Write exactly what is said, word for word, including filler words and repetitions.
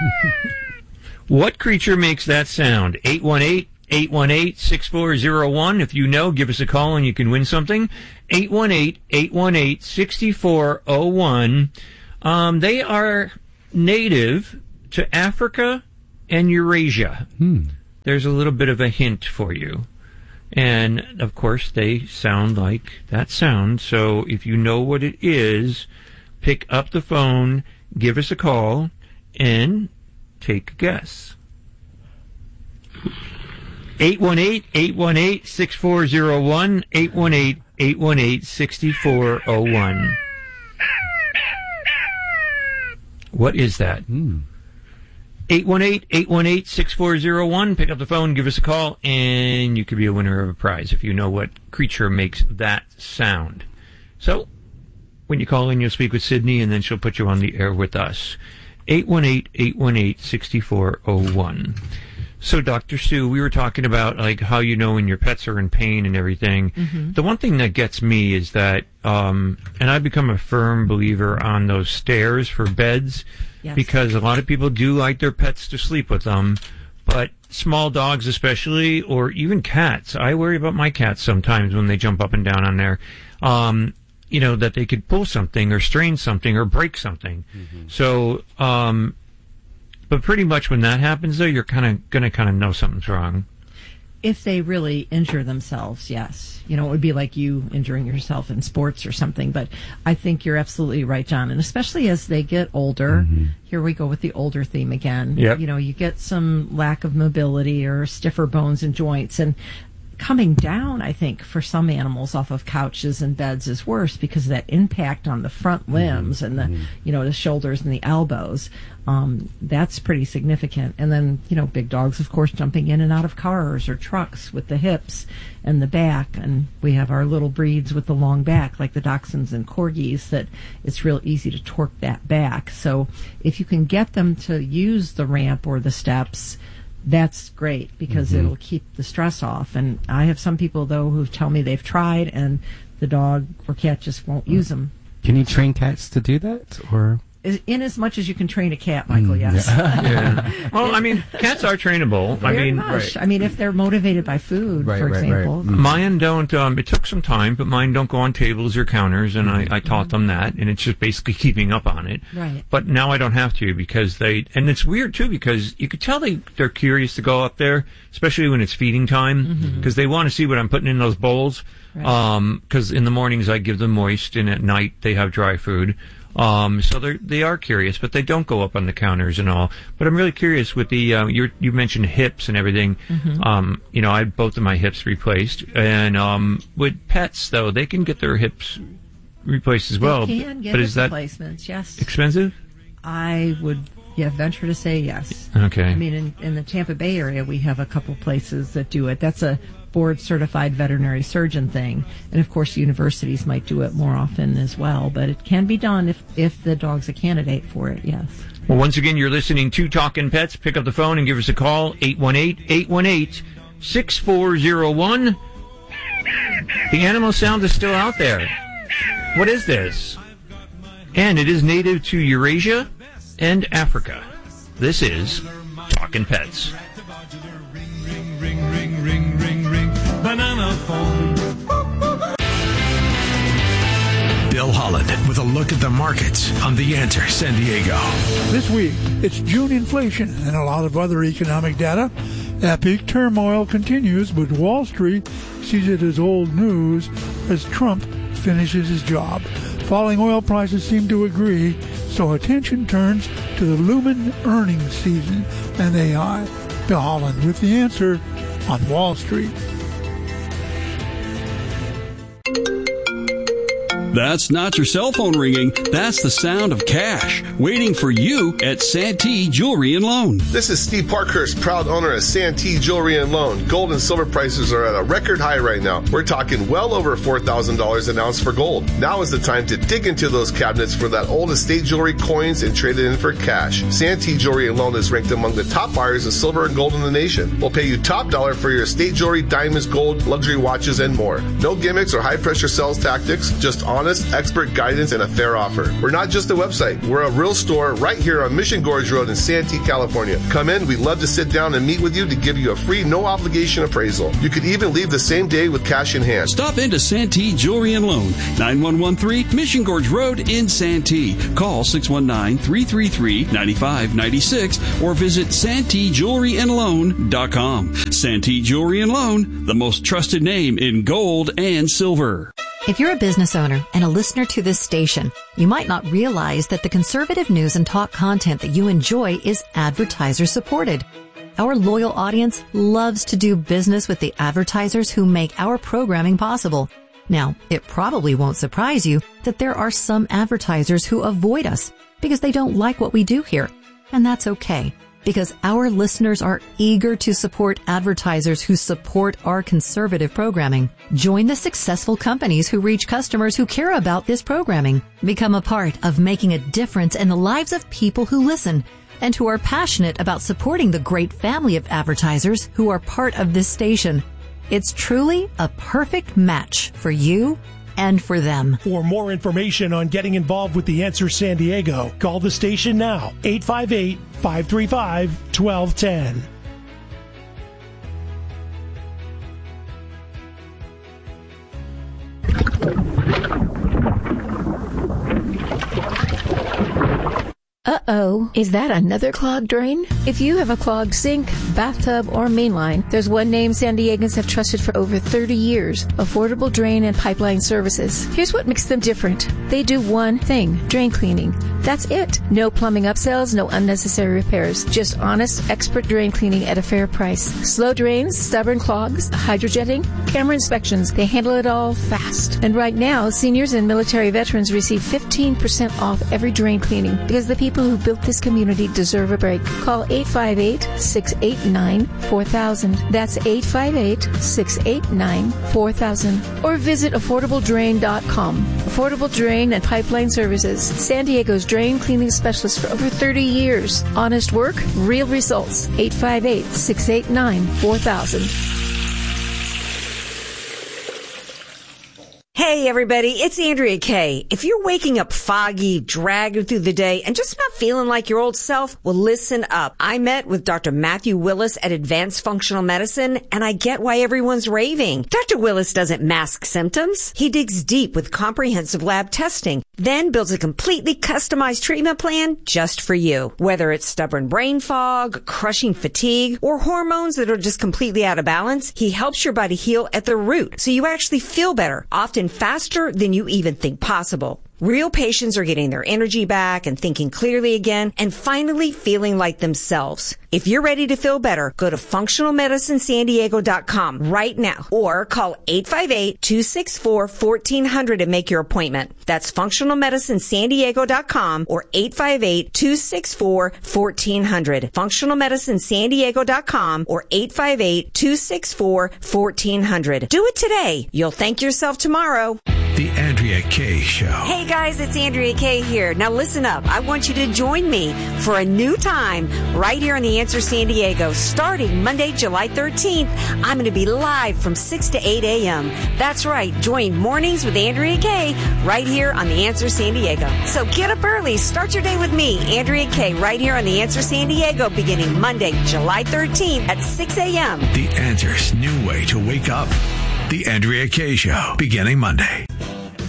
What creature makes that sound? eight one eight, eight one eight, six four zero one. If you know, give us a call and you can win something. eight one eight, eight one eight, six four zero one. Um, they are native to Africa and Eurasia. Hmm. There's a little bit of a hint for you. And, of course, they sound like that sound. So if you know what it is, pick up the phone, give us a call, and take a guess. eight one eight, eight one eight, six four zero one, eight one eight, eight one eight, six four zero one. What is that? Hmm. eight one eight, eight one eight, six four zero one. Pick up the phone, give us a call, and you could be a winner of a prize if you know what creature makes that sound. So, when you call in, you'll speak with Sydney, and then she'll put you on the air with us. eight one eight, eight one eight, six four zero one. So, Doctor Sue, we were talking about like how you know when your pets are in pain and everything. Mm-hmm. The one thing that gets me is that, um, and I've become a firm believer on those stairs for beds, yes. because a lot of people do like their pets to sleep with them, but small dogs especially, or even cats, I worry about my cats sometimes when they jump up and down on there, um, you know, that they could pull something or strain something or break something. Mm-hmm. So, um... But pretty much when that happens, though, you're kind of going to kind of know something's wrong. If they really injure themselves, yes. You know, it would be like you injuring yourself in sports or something. But I think you're absolutely right, John. And especially as they get older, mm-hmm. here we go with the older theme again. Yep. You know, you get some lack of mobility or stiffer bones and joints. And coming down, I think, for some animals off of couches and beds is worse because of that impact on the front limbs mm-hmm. and the, mm-hmm. you know, the shoulders and the elbows. Um, that's pretty significant. And then, you know, big dogs, of course, jumping in and out of cars or trucks with the hips and the back. And we have our little breeds with the long back, like the Dachshunds and Corgis, that it's real easy to torque that back. So if you can get them to use the ramp or the steps, that's great because mm-hmm. it'll keep the stress off. And I have some people, though, who tell me they've tried and the dog or cat just won't use them. Can you train cats to do that? Or in as much as you can train a cat, Michael, yes. Yeah. yeah. Well, I mean, cats are trainable. Very I mean, much. Right. I mean, if they're motivated by food, right, for right, example. Right. Mine don't, um, it took some time, but mine don't go on tables or counters, and I, I taught them that, and it's just basically keeping up on it. Right. But now I don't have to because they, and it's weird too because you could tell they, they're curious to go up there, especially when it's feeding time, because mm-hmm. they want to see what I'm putting in those bowls. Right. Um, because in the mornings I give them moist, and at night they have dry food. Um, so they they are curious, but they don't go up on the counters and all. But I'm really curious with the uh, you you mentioned hips and everything. Mm-hmm. Um, you know, I had both of my hips replaced, and um, with pets though, they can get their hips replaced as well. They can get but hip is that replacements, yes. Expensive? I would. Yeah, venture to say yes. Okay. I mean, in, in the Tampa Bay area, we have a couple places that do it. That's a board-certified veterinary surgeon thing. And, of course, universities might do it more often as well. But it can be done if, if the dog's a candidate for it, yes. Well, once again, you're listening to Talkin' Pets. Pick up the phone and give us a call, eight one eight, eight one eight, six four zero one. The animal sound is still out there. What is this? And it is native to Eurasia and Africa. This is Talkin' Pets. Ring, ring, ring, ring, ring, ring, banana phone. Bill Holland with a look at the markets on The Answer San Diego. This week, it's June inflation and a lot of other economic data. That peak turmoil continues, but Wall Street sees it as old news as Trump finishes his job. Falling oil prices seem to agree, so attention turns to the looming earnings season and A I. Bill Holland with The Answer on Wall Street. That's not your cell phone ringing. That's the sound of cash waiting for you at Santee Jewelry and Loan. This is Steve Parkhurst, proud owner of Santee Jewelry and Loan. Gold and silver prices are at a record high right now. We're talking well over four thousand dollars an ounce for gold. Now is the time to dig into those cabinets for that old estate jewelry coins and trade it in for cash. Santee Jewelry and Loan is ranked among the top buyers of silver and gold in the nation. We'll pay you top dollar for your estate jewelry, diamonds, gold, luxury watches, and more. No gimmicks or high-pressure sales tactics, just honest honest, expert guidance and a fair offer. We're not just a website. We're a real store right here on Mission Gorge Road in Santee, California. Come in. We'd love to sit down and meet with you to give you a free, no-obligation appraisal. You could even leave the same day with cash in hand. Stop into Santee Jewelry and Loan, nine one one three Mission Gorge Road in Santee. Call six one nine, three three three, nine five nine six or visit Santee Jewelry and Loan dot com. Santee Jewelry and Loan, the most trusted name in gold and silver. If you're a business owner and a listener to this station, you might not realize that the conservative news and talk content that you enjoy is advertiser supported. Our loyal audience loves to do business with the advertisers who make our programming possible. Now, it probably won't surprise you that there are some advertisers who avoid us because they don't like what we do here. And that's okay, because our listeners are eager to support advertisers who support our conservative programming. Join the successful companies who reach customers who care about this programming. Become a part of making a difference in the lives of people who listen and who are passionate about supporting the great family of advertisers who are part of this station. It's truly a perfect match for you and for them. For more information on getting involved with The Answer San Diego, call the station now, eight five eight, five three five, one two one zero. Uh-oh, is that another clogged drain? If you have a clogged sink, bathtub, or mainline, there's one name San Diegans have trusted for over thirty years, Affordable Drain and Pipeline Services. Here's what makes them different. They do one thing, drain cleaning. That's it. No plumbing upsells, no unnecessary repairs. Just honest, expert drain cleaning at a fair price. Slow drains, stubborn clogs, hydrojetting, camera inspections. They handle it all fast. And right now, seniors and military veterans receive fifteen percent off every drain cleaning because the people who built this community deserve a break. Call eight five eight, six eight nine, four thousand. That's eight five eight, six eight nine, four thousand. Or visit affordable drain dot com. Affordable Drain and Pipeline Services, San Diego's drain cleaning specialist for over thirty years. Honest work, real results. eight five eight, six eight nine, four thousand. Hey everybody, it's Andrea Kay. If you're waking up foggy, dragging through the day, and just not feeling like your old self, well listen up. I met with Doctor Matthew Willis at Advanced Functional Medicine, and I get why everyone's raving. Doctor Willis doesn't mask symptoms. He digs deep with comprehensive lab testing, then builds a completely customized treatment plan just for you. Whether it's stubborn brain fog, crushing fatigue, or hormones that are just completely out of balance, he helps your body heal at the root so you actually feel better, often faster than you even think possible. Real patients are getting their energy back and thinking clearly again and finally feeling like themselves. If you're ready to feel better, go to functional medicine san diego dot com right now or call eight five eight, two six four, one four zero zero to make your appointment. That's functional medicine san diego dot com or eight five eight, two six four, one four zero zero. functional medicine san diego dot com or eight five eight, two six four, one four zero zero. Do it today. You'll thank yourself tomorrow. The Andrea Kay Show. Hey guys, it's Andrea Kay here. Now listen up. I want you to join me for a new time right here on The Answer San Diego. Starting Monday, July thirteenth, I'm going to be live from six to eight a.m. That's right. Join Mornings with Andrea Kay right here on The Answer San Diego. So get up early. Start your day with me, Andrea Kay, right here on The Answer San Diego, beginning Monday, July thirteenth at six a.m. The Answer's new way to wake up. The Andrea Kay Show, beginning Monday.